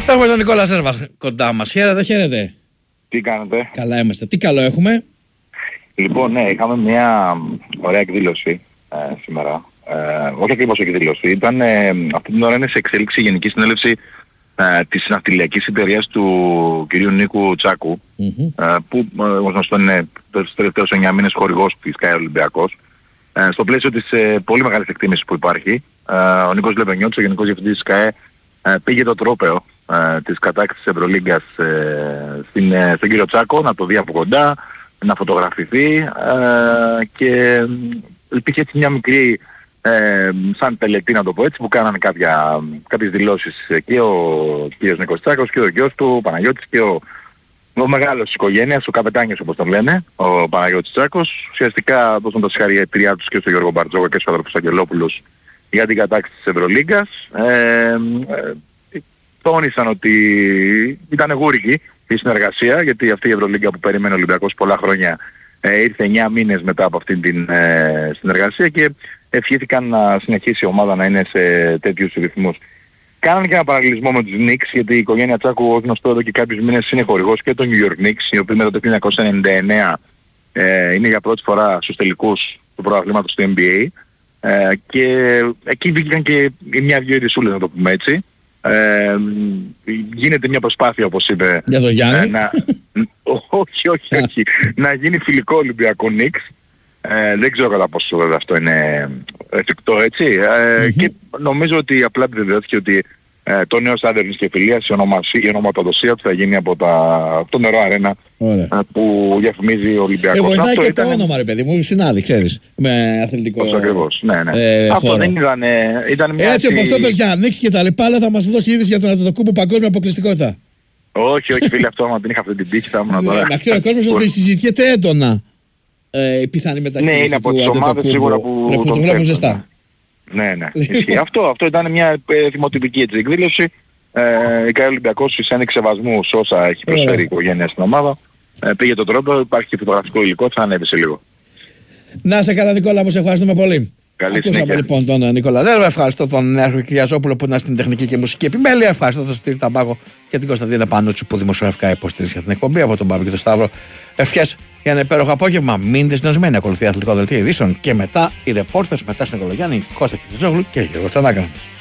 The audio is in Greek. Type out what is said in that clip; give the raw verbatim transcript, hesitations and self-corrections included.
Έχουμε τον Νικόλα Ζέρβα κοντά μας. Χαίρετε, χαίρετε. Τι κάνετε? Καλά είμαστε. Τι καλό έχουμε? Λοιπόν, ναι, είχαμε μια ωραία εκδήλωση ε, σήμερα. Ε, όχι ακριβώς εκδήλωση. Ήταν, ε, αυτή την ώρα είναι σε εξέλιξη η Γενική Συνέλευση ε, της ναυτιλιακής εταιρείας του κυρίου Νίκου Τσάκου, mm-hmm. ε, που ε, γνωστό είναι τους τελευταίους εννιά μήνες χορηγός της ΚΑΕ Ολυμπιακός. Ε, στο πλαίσιο της ε, πολύ μεγάλης εκτίμησης που υπάρχει, ε, ο Νίκος Λεβενιώτης, ο Γενικός Διευθυντής της ΚΑΕ, ε, πήγε το τρόπαιο ε, της κατάκτησης Ευρωλίγκας ε, στην, ε, στον κύριο Τσάκο, να το δει από κοντά, να φωτογραφηθεί ε, και υπήρχε έτσι μια μικρή ε, σαν τελετή, να το πω έτσι, που κάνανε κάποια, κάποιες δηλώσεις και ο κύριος Νίκος Τσάκος και ο γιος του, ο Παναγιώτης, και ο, ο μεγάλος της οικογένειας, ο καπετάνιος όπως τον λένε, ο Παναγιώτης Τσάκος. Ουσιαστικά δώσαν τα συγχαρητήριά τους και στον Γιώργο Μπαρτζόκα και στους αδερφούς Αγγελόπουλους για την κατάκτηση της Ευρωλίγκας. Ε, ε, τόνισαν ότι ήταν γούρικη η συνεργασία, γιατί αυτή η Ευρωλίγκα που περίμενε ο Ολυμπιακός πολλά χρόνια ε, ήρθε εννιά μήνες μετά από αυτήν την ε, συνεργασία και ευχήθηκαν να συνεχίσει η ομάδα να είναι σε τέτοιους ρυθμούς. Κάνανε και ένα παραλληλισμό με τους Knicks, γιατί η οικογένεια Τσάκου, ως γνωστό, εδώ και κάποιους μήνες είναι χορηγός και των New York Knicks, οι οποίοι μετά το χίλια εννιακόσια ενενήντα εννέα ε, είναι για πρώτη φορά στους τελικούς του πρωταθλήματος του N B A, ε, και εκεί βγήκαν και μια-δυο ειδισούλες, να το πούμε έτσι. Ε, γίνεται μια προσπάθεια, όπως είπε, για το Γιάννη. Ε, να, όχι, όχι, όχι, να γίνει φιλικό Ολυμπιακό Knicks. Ε, δεν ξέρω κατά πόσο βέβαια αυτό είναι εφικτό, έτσι. Ε, mm-hmm. Και νομίζω ότι απλά επιβεβαιώθηκε ότι ε, το νέο στάδιο και φιλίας, η, η ονοματοδοσία του θα γίνει από, τα, από το νερό αρένα ε, που διαφημίζει ο Ολυμπιακός. Εγώ βοηθάει αυτό και ήταν... το όνομα, ρε παιδί μου, συνάδει, ξέρεις, με αθλητικό. Πώς ακριβώς, ναι, ναι. Ε, αυτό δεν ήταν, ήταν μια... Έτσι όπως το πες για να ανοίξει και τα λοιπά, αλλά θα μας δώσει είδηση για τον Αντετοκούμπο παγκόσμια αποκλειστικότητα. Όχι, όχι φίλε, αυτό άμα την είχα αυτή την πίξη θα ήμουν τώρα. Να ξέρει ο κόσμος ότι συζητιέται έντονα ε, η πιθανή μετακίνηση. Ναι, είναι από τις ομάδες σίγουρα που, που τον βλέπουν ζεστά. Ναι, ναι. αυτό, αυτό ήταν μια ε, δημοτυπική έτσι εκδήλωση. Ε, η ΚΑΕ Ολυμπιακός εισένει σεβασμού σε όσα έχει προσφέρει η οικογένεια στην ομάδα. Ε, πήγε τον τρόπο, υπάρχει και φωτογραφικό υλικό, θα ανέβει σε λίγο. Να σε καλά, Νικόλα μου, σε ευχαριστούμε πολύ. Καλή Ακούσαμε συνέχεια. Λοιπόν τον Νικόλα Ζέρβα, ευχαριστώ τον Νέαρχο Κυριαζόπουλο που ήταν στην τεχνική και μουσική επιμέλεια, ευχαριστώ τον Στήρι Ταμπάκο και την Κωνσταντίνα Πανούτσου που δημοσιογραφικά υποστήριξε την εκπομπή, από τον Παύλο και τον Σταύρο. Ευχές για ένα υπέροχο απόγευμα. Μείνετε συντονισμένοι. Ακολουθεί αθλητικό δελτίο ειδήσεων και μετά οι ρεπόρτες, μετά στην Οικολογιάννη, Κώστα Κιτσιζόγλου και Γιώργο Τσανάκα.